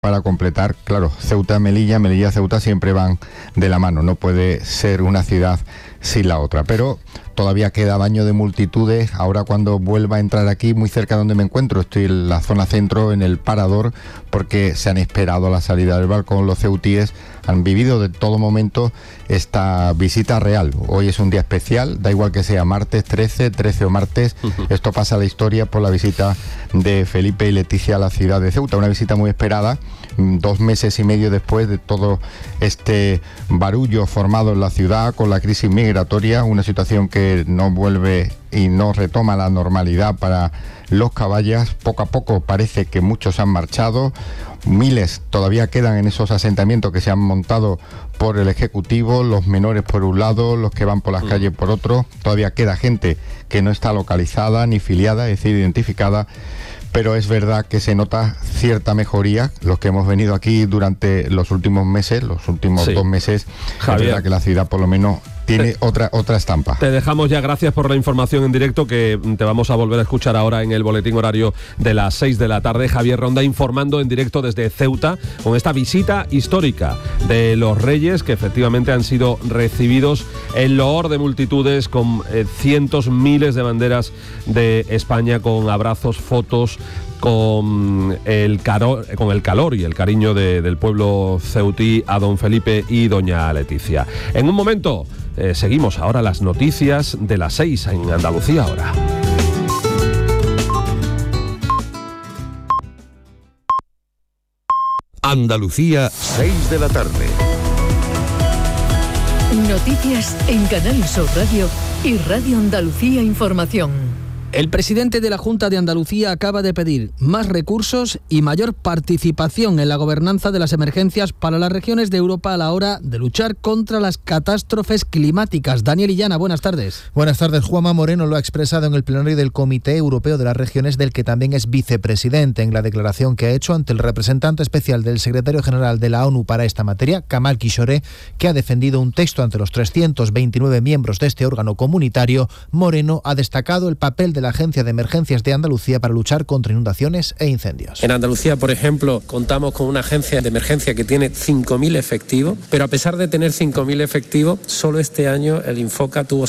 para completar, claro, Ceuta, Melilla, Melilla, Ceuta siempre van de la mano, no puede ser una ciudad sin la otra, pero todavía queda baño de multitudes. Ahora cuando vuelva a entrar aquí, muy cerca de donde me encuentro, estoy en la zona centro, en el Parador, porque se han esperado a la salida del balcón. Los ceutíes han vivido de todo momento esta visita real. Hoy es un día especial, da igual que sea martes 13 o martes, esto pasa a la historia por la visita de Felipe y Leticia a la ciudad de Ceuta, una visita muy esperada, 2 meses y medio después de todo este barullo formado en la ciudad con la crisis migratoria, una situación que no vuelve y no retoma la normalidad para los caballas. Poco a poco parece que muchos han marchado, miles todavía quedan en esos asentamientos que se han montado por el Ejecutivo, los menores por un lado, los que van por las calles por otro. Todavía queda gente que no está localizada ni filiada, es decir, identificada, pero es verdad que se nota cierta mejoría. Los que hemos venido aquí durante los últimos meses, los últimos 2 meses, Javier, es verdad que la ciudad por lo menos tiene otra estampa. Te dejamos ya, gracias por la información en directo, que te vamos a volver a escuchar ahora en el boletín horario de las 6 de la tarde. Javier Ronda informando en directo desde Ceuta con esta visita histórica de los Reyes, que efectivamente han sido recibidos en loor de multitudes con cientos, miles de banderas de España, con abrazos, fotos, con el calor y el cariño del pueblo ceutí a don Felipe y doña Leticia. En un momento seguimos ahora las noticias de las 6 en Andalucía ahora. Andalucía, 6 de la tarde. Noticias en Canal Sur Radio y Radio Andalucía Información. El presidente de la Junta de Andalucía acaba de pedir más recursos y mayor participación en la gobernanza de las emergencias para las regiones de Europa a la hora de luchar contra las catástrofes climáticas. Daniel Illana, buenas tardes. Buenas tardes. Juanma Moreno lo ha expresado en el plenario del Comité Europeo de las Regiones, del que también es vicepresidente, en la declaración que ha hecho ante el representante especial del secretario general de la ONU para esta materia, Kamal Kishore, que ha defendido un texto ante los 329 miembros de este órgano comunitario. Moreno ha destacado el papel de la Agencia de Emergencias de Andalucía para luchar contra inundaciones e incendios. En Andalucía, por ejemplo, contamos con una agencia de emergencia que tiene 5.000 efectivos, pero a pesar de tener 5.000 efectivos, solo este año el Infoca tuvo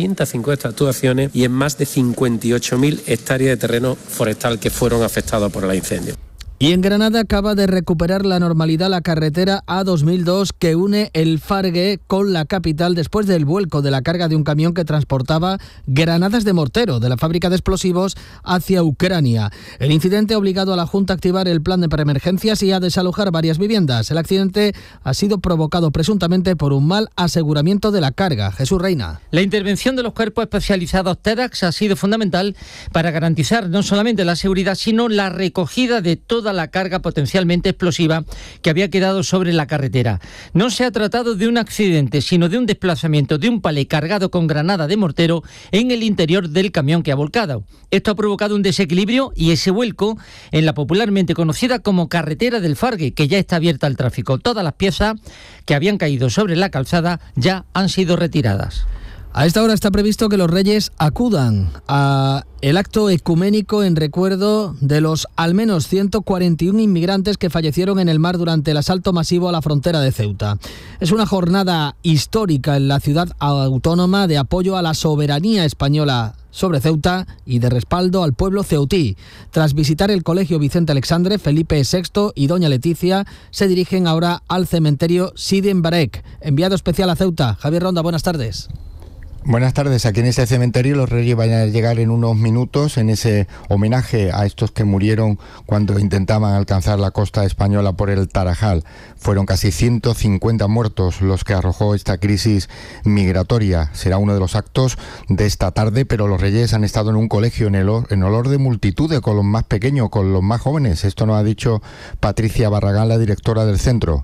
750 actuaciones y en más de 58.000 hectáreas de terreno forestal que fueron afectados por el incendio. Y en Granada acaba de recuperar la normalidad la carretera A2002 que une el Fargue con la capital después del vuelco de la carga de un camión que transportaba granadas de mortero de la fábrica de explosivos hacia Ucrania. El incidente ha obligado a la Junta a activar el plan de preemergencias y a desalojar varias viviendas. El accidente ha sido provocado presuntamente por un mal aseguramiento de la carga. Jesús Reina. La intervención de los cuerpos especializados TERAX ha sido fundamental para garantizar no solamente la seguridad, sino la recogida de toda la carga potencialmente explosiva que había quedado sobre la carretera. No se ha tratado de un accidente, sino de un desplazamiento de un palé cargado con granada de mortero en el interior del camión que ha volcado. Esto ha provocado un desequilibrio y ese vuelco en la popularmente conocida como carretera del Fargue, que ya está abierta al tráfico. Todas las piezas que habían caído sobre la calzada ya han sido retiradas. A esta hora está previsto que los Reyes acudan a el acto ecuménico en recuerdo de los al menos 141 inmigrantes que fallecieron en el mar durante el asalto masivo a la frontera de Ceuta. Es una jornada histórica en la ciudad autónoma de apoyo a la soberanía española sobre Ceuta y de respaldo al pueblo ceutí. Tras visitar el colegio Vicente Alexandre, Felipe VI y doña Leticia se dirigen ahora al cementerio Sidi Mbarek. Enviado especial a Ceuta, Javier Ronda, buenas tardes. Buenas tardes. Aquí en este cementerio los Reyes van a llegar en unos minutos en ese homenaje a estos que murieron cuando intentaban alcanzar la costa española por el Tarajal. Fueron casi 150 muertos los que arrojó esta crisis migratoria. Será uno de los actos de esta tarde, pero los Reyes han estado en un colegio en olor de multitudes, con los más pequeños, con los más jóvenes. Esto nos ha dicho Patricia Barragán, la directora del centro.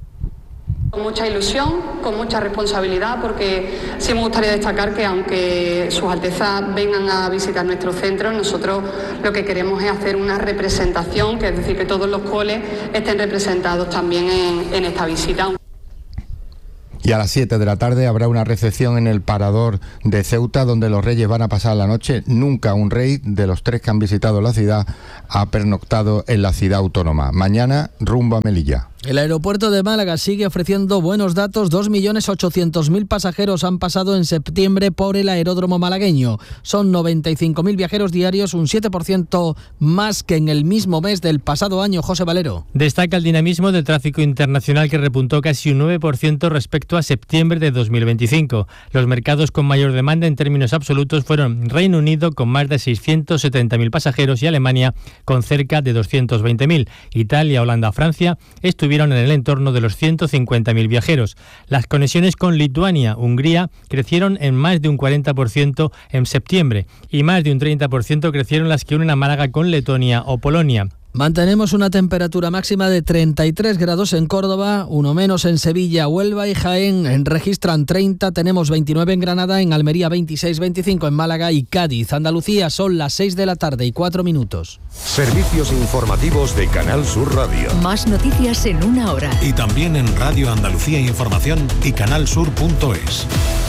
Con mucha ilusión, con mucha responsabilidad, porque sí me gustaría destacar que aunque sus altezas vengan a visitar nuestro centro, nosotros lo que queremos es hacer una representación, que es decir, que todos los coles estén representados también en esta visita. Y a las 7 de la tarde habrá una recepción en el Parador de Ceuta, donde los reyes van a pasar la noche. Nunca un rey de los 3 que han visitado la ciudad ha pernoctado en la ciudad autónoma. Mañana, rumbo a Melilla. El aeropuerto de Málaga sigue ofreciendo buenos datos. 2.800.000 pasajeros han pasado en septiembre por el aeródromo malagueño. Son 95.000 viajeros diarios, un 7% más que en el mismo mes del pasado año. José Valero. Destaca el dinamismo del tráfico internacional, que repuntó casi un 9% respecto a septiembre de 2025. Los mercados con mayor demanda en términos absolutos fueron Reino Unido, con más de 670.000 pasajeros, y Alemania, con cerca de 220.000. Italia, Holanda, Francia estuvieron en el entorno de los 150.000 viajeros. Las conexiones con Lituania, Hungría, crecieron en más de un 40% en septiembre, y más de un 30% crecieron las que unen a Málaga con Letonia o Polonia. Mantenemos una temperatura máxima de 33 grados en Córdoba, uno menos en Sevilla, Huelva y Jaén registran 30, tenemos 29 en Granada, en Almería 26, 25 en Málaga y Cádiz. Andalucía, son las 6 de la tarde y 4 minutos. Servicios informativos de Canal Sur Radio. Más noticias en una hora. Y también en Radio Andalucía Información y canalsur.es.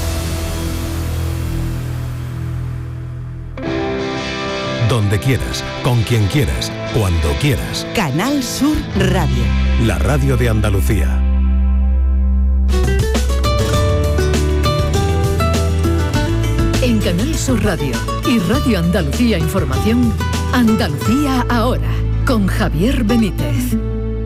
Donde quieras, con quien quieras, cuando quieras. Canal Sur Radio. La radio de Andalucía. En Canal Sur Radio y Radio Andalucía Información, Andalucía ahora, con Javier Benítez.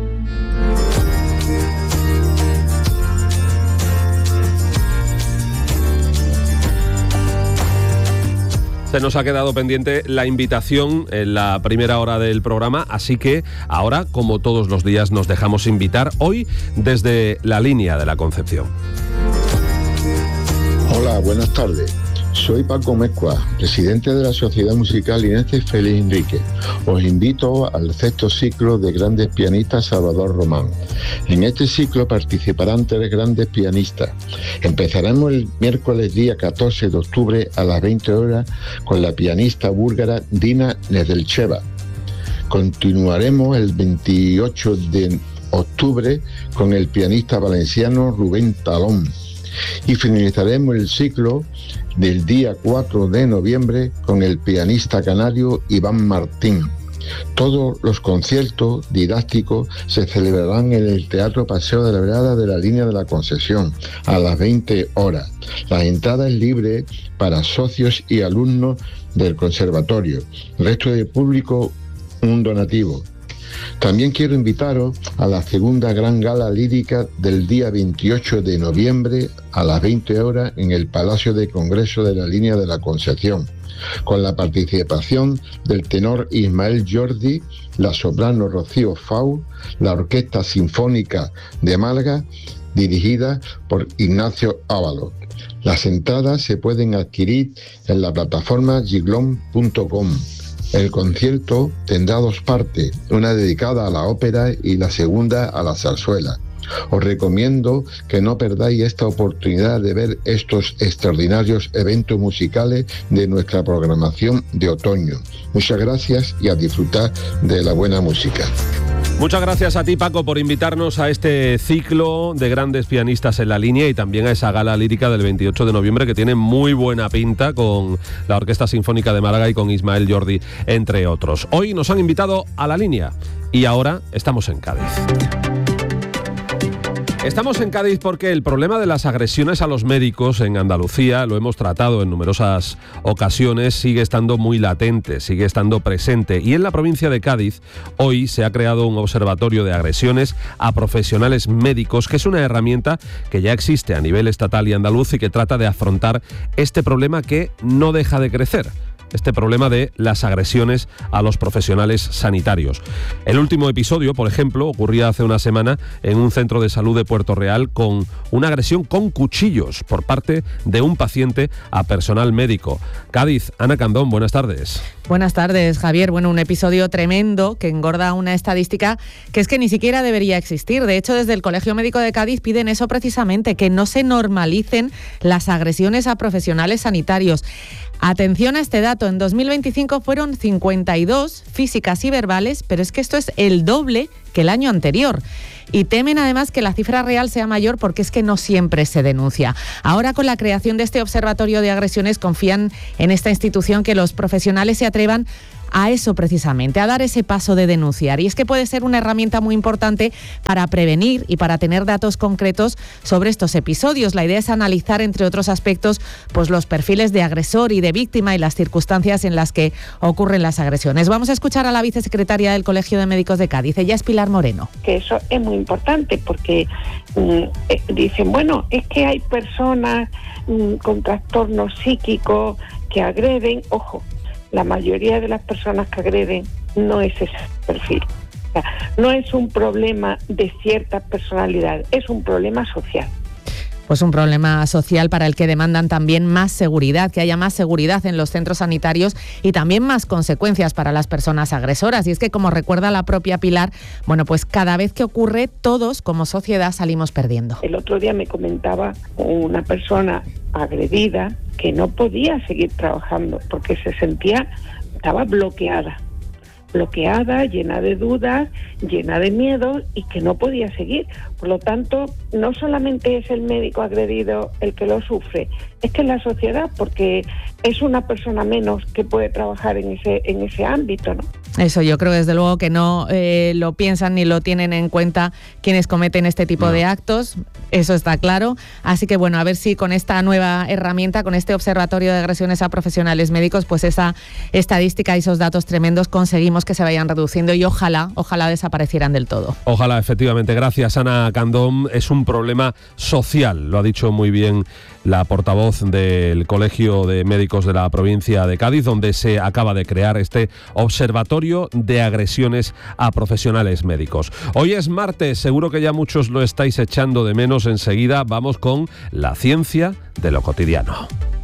Se nos ha quedado pendiente la invitación en la primera hora del programa, así que ahora, como todos los días, nos dejamos invitar hoy desde la línea de la Concepción. Hola, buenas tardes. Soy Paco Mezcua, presidente de la Sociedad Musical Inés Félix Enrique. Os invito al 6º ciclo de grandes pianistas Salvador Román. En este ciclo participarán 3 grandes pianistas. Empezaremos el miércoles día 14 de octubre a las 20 horas con la pianista búlgara Dina Nedelcheva. Continuaremos el 28 de octubre con el pianista valenciano Rubén Talón. Y finalizaremos el ciclo del día 4 de noviembre con el pianista canario Iván Martín. Todos los conciertos didácticos se celebrarán en el Teatro Paseo de la Vereda de la Línea de la Concesión a las 20 horas. La entrada es libre para socios y alumnos del conservatorio. El resto del público, un donativo. También quiero invitaros a la segunda gran gala lírica del día 28 de noviembre a las 20 horas en el Palacio de Congreso de la Línea de la Concepción, con la participación del tenor Ismael Jordi, la soprano Rocío Fau, la Orquesta Sinfónica de Málaga, dirigida por Ignacio Ábalos. Las entradas se pueden adquirir en la plataforma giglon.com. El concierto tendrá 2 partes, una dedicada a la ópera y la segunda a la zarzuela. Os recomiendo que no perdáis esta oportunidad de ver estos extraordinarios eventos musicales de nuestra programación de otoño. Muchas gracias y a disfrutar de la buena música. Muchas gracias a ti, Paco, por invitarnos a este ciclo de grandes pianistas en la línea y también a esa gala lírica del 28 de noviembre que tiene muy buena pinta con la Orquesta Sinfónica de Málaga y con Ismael Jordi, entre otros. Hoy nos han invitado a la línea y ahora estamos en Cádiz. Estamos en Cádiz porque el problema de las agresiones a los médicos en Andalucía, lo hemos tratado en numerosas ocasiones, sigue estando muy latente, sigue estando presente. Y en la provincia de Cádiz, hoy se ha creado un observatorio de agresiones a profesionales médicos, que es una herramienta que ya existe a nivel estatal y andaluz y que trata de afrontar este problema que no deja de crecer. Este problema de las agresiones a los profesionales sanitarios. El último episodio, por ejemplo, ocurría hace una semana en un centro de salud de Puerto Real con una agresión con cuchillos por parte de un paciente a personal médico. Cádiz, Ana Candón, buenas tardes. Buenas tardes, Javier. Bueno, un episodio tremendo que engorda una estadística que es que ni siquiera debería existir. De hecho, desde el Colegio Médico de Cádiz piden eso precisamente, que no se normalicen las agresiones a profesionales sanitarios. Atención a este dato, en 2025 fueron 52 físicas y verbales, pero es que esto es el doble que el año anterior. Y temen además que la cifra real sea mayor porque es que no siempre se denuncia. Ahora, con la creación de este observatorio de agresiones, confían en esta institución que los profesionales se atrevan a eso precisamente, a dar ese paso de denunciar. Y es que puede ser una herramienta muy importante para prevenir y para tener datos concretos sobre estos episodios. La idea es analizar, entre otros aspectos, pues los perfiles de agresor y de víctima y las circunstancias en las que ocurren las agresiones. Vamos a escuchar a la vicesecretaria del Colegio de Médicos de Cádiz. Ella es Pilar Moreno. Que eso es muy importante porque dicen, bueno, es que hay personas con trastornos psíquicos que agreden. Ojo, la mayoría de las personas que agreden no es ese perfil. O sea, no es un problema de cierta personalidad, es un problema social. Pues un problema social para el que demandan también más seguridad, que haya más seguridad en los centros sanitarios y también más consecuencias para las personas agresoras. Y es que, como recuerda la propia Pilar, bueno, pues cada vez que ocurre, todos como sociedad salimos perdiendo. El otro día me comentaba una persona agredida que no podía seguir trabajando porque estaba bloqueada, llena de dudas, llena de miedo y que no podía seguir. Por lo tanto, no solamente es el médico agredido el que lo sufre, es que la sociedad, porque es una persona menos que puede trabajar en ese ámbito, ¿no? Eso yo creo desde luego que no lo piensan ni lo tienen en cuenta quienes cometen este tipo de actos, eso está claro. Así que bueno, a ver si con esta nueva herramienta, con este observatorio de agresiones a profesionales médicos, pues esa estadística y esos datos tremendos conseguimos que se vayan reduciendo y ojalá desaparecieran del todo. Ojalá, efectivamente. Gracias, Ana Candón. Es un problema social, lo ha dicho muy bien la portavoz del Colegio de Médicos de la provincia de Cádiz, donde se acaba de crear este observatorio de agresiones a profesionales médicos. Hoy es martes, seguro que ya muchos lo estáis echando de menos. Enseguida vamos con la ciencia de lo cotidiano.